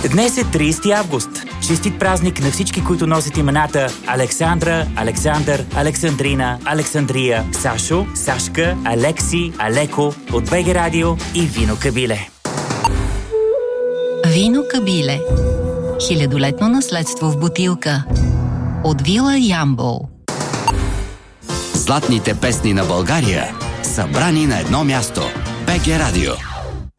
Днес е 30 август. Честит празник на всички, които носят имената Александра, Александър, Александрина, Александрия, Сашо, Сашка, Алекси, Алеко от БГ Радио и Вино Кабиле. Вино Кабиле. Хилядолетно наследство в бутилка. От Вила Ямбол. Златните песни на България, събрани на едно място. БГ Радио.